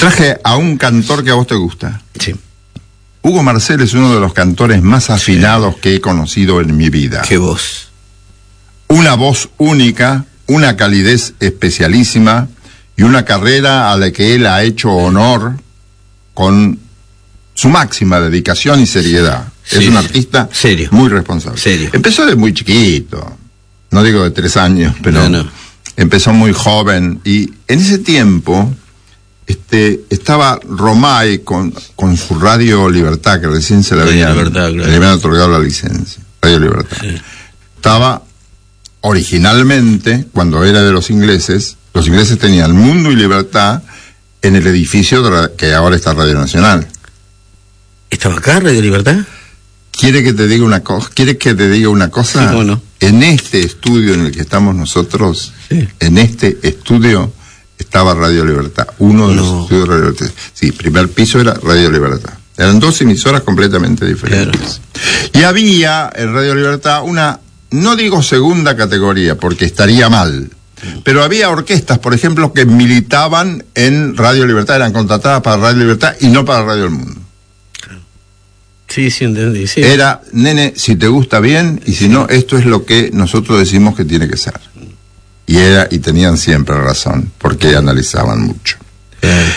traje a un cantor que a vos te gusta. Sí. Hugo Marcel es uno de los cantores más afinados que he conocido en mi vida. Qué voz. Una voz única, una calidez especialísima y una carrera a la que él ha hecho honor con su máxima dedicación y seriedad. Sí, es un artista serio. Muy responsable. Serio. Empezó de muy chiquito, no digo de 3 años, pero No. empezó muy joven, y en ese tiempo estaba Romay con su Radio Libertad, que recién se le habían otorgado la licencia. Radio Libertad. Sí. Estaba originalmente, cuando era de los ingleses tenían Mundo y Libertad en el edificio que ahora está Radio Nacional. ¿Estaba acá Radio Libertad? ¿Quiere que te diga una cosa? Sí, bueno. En este estudio en el que estamos nosotros, sí. En este estudio estaba Radio Libertad, uno de los estudios de Radio Libertad. Sí, primer piso era Radio Libertad. Eran 2 emisoras completamente diferentes. Claro. Y había en Radio Libertad una, no digo segunda categoría, porque estaría mal, pero había orquestas, por ejemplo, que militaban en Radio Libertad, eran contratadas para Radio Libertad y no para Radio El Mundo. Sí, entendí, sí. Era, nene, si te gusta bien, y si no, esto es lo que nosotros decimos que tiene que ser. Y tenían siempre razón, porque analizaban mucho.